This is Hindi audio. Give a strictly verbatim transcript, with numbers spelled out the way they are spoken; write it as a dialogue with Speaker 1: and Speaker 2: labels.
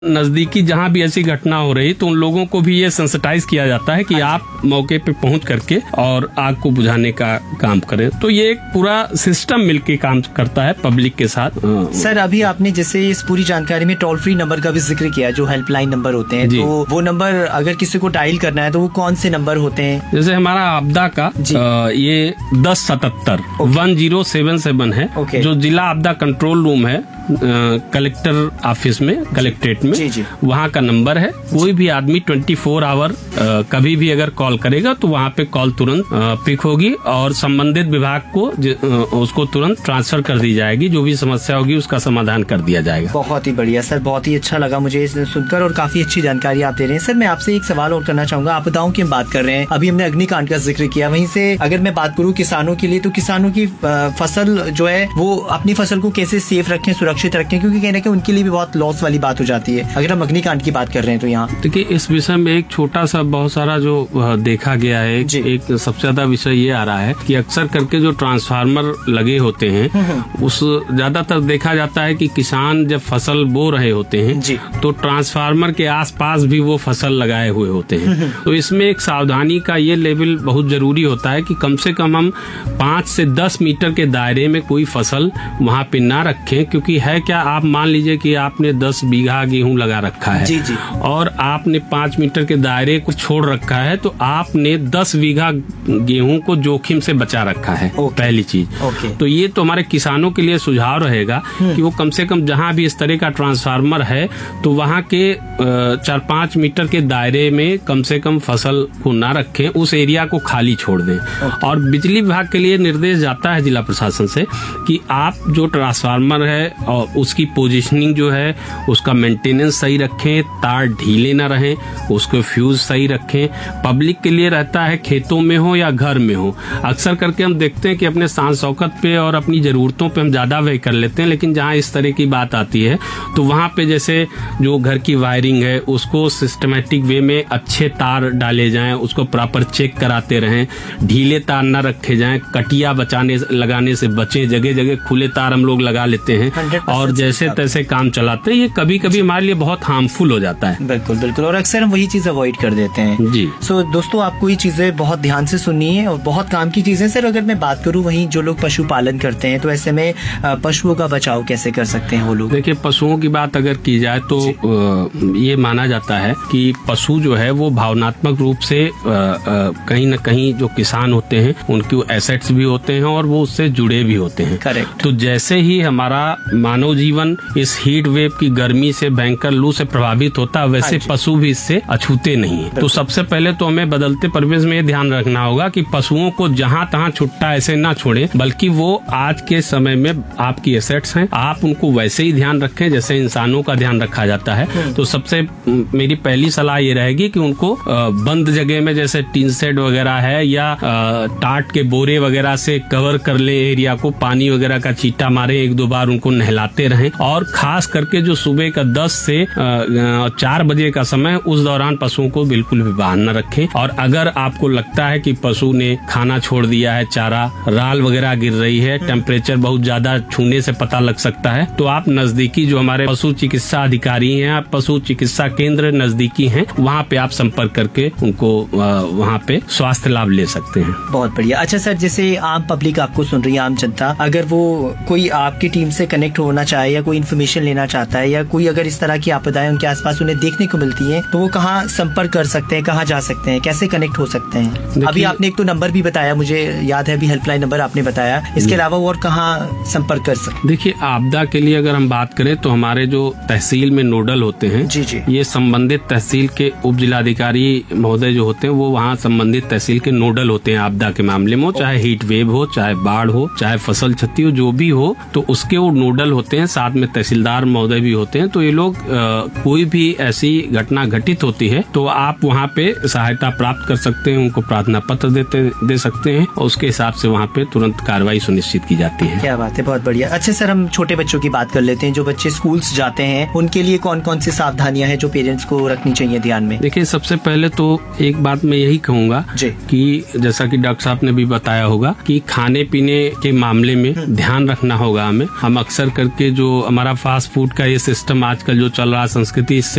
Speaker 1: नजदीकी जहाँ भी ऐसी घटना हो रही तो उन लोगों को भी ये सेंसिटाइज किया जाता है कि आप मौके पे पहुंच करके और आग को बुझाने का काम करें। तो ये एक पूरा सिस्टम मिलके काम करता है पब्लिक के साथ।
Speaker 2: सर, अभी आपने जैसे इस पूरी जानकारी में टोल फ्री नंबर का भी जिक्र किया, जो हेल्पलाइन नंबर होते हैं, तो वो नंबर अगर किसी को डायल करना है तो वो कौन से नंबर होते हैं?
Speaker 1: जैसे हमारा आपदा का आ, ये दस सतहत्तर वन जीरो सेवन सेवन है, जो जिला आपदा कंट्रोल रूम है कलेक्टर ऑफिस में, कलेक्ट्रेट में, वहाँ का नंबर है। कोई भी आदमी ट्वेंटी फोर आवर कभी भी अगर कॉल करेगा तो वहाँ पे कॉल तुरंत पिक होगी और संबंधित विभाग को आ, उसको तुरंत ट्रांसफर कर दी जाएगी। जो भी समस्या होगी उसका समाधान कर दिया जाएगा।
Speaker 2: बहुत ही बढ़िया सर, बहुत ही अच्छा लगा मुझे सुनकर और काफी अच्छी जानकारी आप दे रहे हैं। सर, मैं आपसे एक सवाल और करना चाहूंगा। आपदाओं की हम बात कर रहे हैं, अभी हमने अग्निकांड का जिक्र किया, वहीं से अगर मैं बात करूँ किसानों के लिए, तो किसानों की फसल जो है वो अपनी फसल को कैसे सेफ रखें, सुरक्षित रखें, क्योंकि कहीं ना कहीं उनके लिए भी बहुत लॉस वाली बात हो जाती है अगर हम अग्निकांड की बात कर रहे हैं तो यहाँ।
Speaker 1: देखिए, इस विषय में एक छोटा सा बहुत सारा जो देखा गया है, एक सबसे ज्यादा विषय ये आ रहा है कि अक्सर करके जो ट्रांसफार्मर लगे होते हैं उस ज्यादातर देखा जाता है कि किसान जब फसल बो रहे होते हैं तो ट्रांसफार्मर के आसपास भी वो फसल लगाए हुए होते हैं। तो इसमें एक सावधानी का ये लेवल बहुत जरूरी होता है कि कम से कम हम पाँच से दस मीटर के दायरे में कोई फसल वहाँ पे ना रखें, क्योंकि है क्या, आप मान लीजिए कि आपने दस बीघा गेहूं लगा रखा है जी जी। और आपने पाँच मीटर के दायरे को छोड़ रखा है, तो आपने दस बीघा गेहूं को जोखिम से बचा रखा है। पहली चीज तो ये तो हमारे किसानों के लिए सुझाव रहेगा कि वो कम से कम जहां भी इस तरह का ट्रांसफार्मर है तो वहां के चार पाँच मीटर के दायरे में कम से कम फसल को ना रखें, उस एरिया को खाली छोड़ दें। और बिजली विभाग के लिए निर्देश जाता है जिला प्रशासन से कि आप जो ट्रांसफार्मर है और उसकी पोजीशनिंग जो है उसका मेंटेनेंस सही रखें, तार ढीले ना रहें, उसको फ्यूज सही रखें। पब्लिक के लिए रहता है खेतों में हो या घर में हो, अक्सर करके हम देखते हैं कि अपने शान शौकत पे और अपनी जरूरतों पे हम ज्यादा व्यय कर लेते हैं, लेकिन जहाँ इस तरह की बात आती है तो वहाँ पे जैसे जो घर की वायरिंग है उसको सिस्टमेटिक वे में अच्छे तार डाले जाएं, उसको प्रॉपर चेक कराते रहें, ढीले तार न रखे जाएं, कटिया बचाने लगाने से बचें। जगह जगह खुले तार हम लोग लगा लेते हैं और जैसे तैसे काम चलाते हैं, ये कभी कभी हमारे लिए बहुत हार्मफुल हो जाता है।
Speaker 2: बिल्कुल बिल्कुल, और अक्सर हम वही चीज अवॉइड कर देते हैं जी। सो दोस्तों, आपको ये चीजें बहुत ध्यान से सुननी है और बहुत काम की चीजें। सर, अगर मैं बात करूं वहीं जो लोग पशुपालन करते हैं, तो ऐसे में पशुओं का बचाव कैसे कर सकते हैं वो लोग?
Speaker 1: देखिए, पशुओं की बात अगर की जाए तो ये माना जाता है कि पशु जो है वो भावनात्मक रूप से कहीं न कहीं जो किसान होते हैं उनके एसेट्स भी होते हैं और वो उससे जुड़े भी होते हैं।
Speaker 2: करेक्ट।
Speaker 1: तो जैसे ही हमारा मानव जीवन इस हीट वेव की गर्मी से, भयंकर लू से प्रभावित होता है, वैसे पशु भी इससे अछूते नहीं है। तो सबसे पहले तो हमें बदलते परिवेश में ये ध्यान रखना होगा कि पशुओं को जहाँ तहाँ छुट्टा ऐसे ना छोड़े, बल्कि वो आज के समय में आपकी एसेट्स हैं, आप उनको वैसे ही ध्यान रखें जैसे इंसानों का ध्यान रखा जाता है। तो सबसे मेरी पहली सलाह ये रहेगी कि उनको बंद जगह में, जैसे टीन शेड वगैरह है या टाट के बोरे वगैरह से कवर कर ले एरिया को, पानी वगैरह का छींटा मारे, एक दो बार उनको नहलाते रहें। और खास करके जो सुबह का दस से चार बजे का समय, उस दौरान पशुओं को बिल्कुल भी बाहर न रखें। और अगर आपको लगता है कि पशु ने खाना छोड़ दिया है, चारा, राल वगैरह गिर रही है, टेम्परेचर बहुत ज्यादा छूने से पता लग सकता है, तो आप नजदीकी जो हमारे पशु चिकित्सा अधिकारी हैं, आप पशु चिकित्सा केंद्र नजदीकी हैं, वहाँ पे आप संपर्क करके उनको वहाँ पे स्वास्थ्य लाभ ले सकते हैं।
Speaker 2: बहुत बढ़िया। अच्छा सर, जैसे आम पब्लिक आपको सुन रही है, आम जनता, अगर वो कोई आपकी टीम से कनेक्ट होना चाहे या कोई इन्फॉर्मेशन लेना चाहता है या कोई अगर इस तरह की आपदाएं उनके आसपास उन्हें देखने को मिलती हैं, तो वो कहाँ संपर्क कर सकते हैं, कहाँ जा सकते हैं, कैसे कनेक्ट हो सकते हैं? अभी आपने एक तो नंबर भी बताया, मुझे याद है, अभी हेल्पलाइन नंबर आपने बताया, इसके अलावा और कहाँ संपर्क कर सकते?
Speaker 1: देखिए, आपदा के लिए अगर हम बात करें तो हमारे जो तहसील में नोडल होते हैं
Speaker 2: जी जी,
Speaker 1: ये संबंधित तहसील के उप जिलाधिकारी महोदय जो होते हैं वो वहाँ संबंधित तहसील के नोडल होते हैं आपदा के मामले में, चाहे हीट वेव हो, चाहे बाढ़ हो, चाहे फसल क्षति हो, जो भी हो, तो उसके वो नोडल होते हैं। साथ में तहसीलदार महोदय भी होते हैं। तो ये लोग कोई भी ऐसी घटना घटित होती है तो आप वहाँ पे सहायता प्राप्त कर सकते हैं, उनको प्रार्थना पत्र देते दे सकते हैं और उसके हिसाब से वहाँ पे तुरंत कार्रवाई सुनिश्चित की जाती है।
Speaker 2: क्या बात है, बहुत बढ़िया। अच्छा सर, हम छोटे बच्चों की बात कर लेते हैं। जो बच्चे स्कूल्स जाते हैं उनके लिए कौन कौन सी सावधानियां हैं जो पेरेंट्स को रखनी चाहिए ध्यान में?
Speaker 1: देखिए, सबसे पहले तो एक बात मैं यही कहूँगा कि जैसा कि डॉक्टर साहब ने भी बताया होगा कि खाने पीने के मामले में ध्यान रखना होगा हमें। हम अक्सर करके जो हमारा फास्ट फूड का ये सिस्टम आजकल जो चल रहा है, संस्कृति, इससे